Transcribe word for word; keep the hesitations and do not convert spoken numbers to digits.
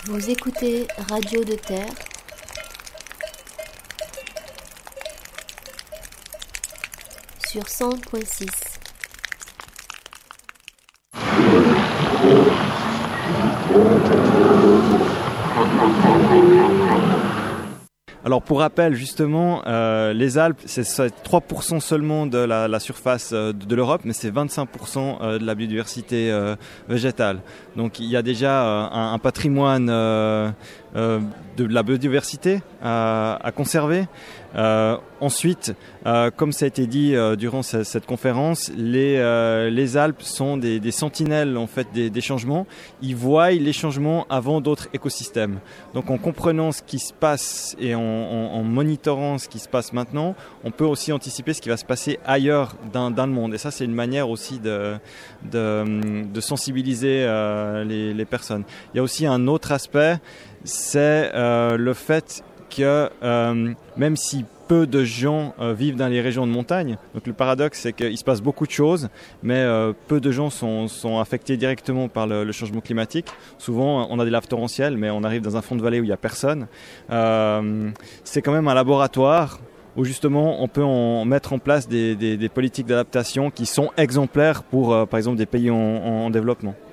Vous écoutez Radio de Terre. Sur cent point six. Alors pour rappel, justement, euh, les Alpes, c'est, c'est trois pour cent seulement de la, la surface euh, de, de l'Europe, mais c'est vingt-cinq pour cent euh, de la biodiversité euh, végétale. Donc il y a déjà euh, un, un patrimoine euh, euh, de la biodiversité à, à conserver. Euh, ensuite, euh, comme ça a été dit euh, durant ce, cette conférence, les, euh, les Alpes sont des, des sentinelles en fait des, des changements. Ils voient les changements avant d'autres écosystèmes. Donc en comprenant ce qui se passe et en, en, en monitorant ce qui se passe maintenant, on peut aussi anticiper ce qui va se passer ailleurs dans, dans le monde. Et ça, c'est une manière aussi de, de, de sensibiliser euh, les, les personnes. Il y a aussi un autre aspect, c'est euh, le fait que euh, même si peu de gens euh, vivent dans les régions de montagne, donc le paradoxe c'est qu'il se passe beaucoup de choses, mais euh, peu de gens sont, sont affectés directement par le, le changement climatique. Souvent on a des laves torrentielles, mais on arrive dans un fond de vallée où il n'y a personne. Euh, c'est quand même un laboratoire où justement on peut en mettre en place des, des, des politiques d'adaptation qui sont exemplaires pour euh, par exemple des pays en, en développement.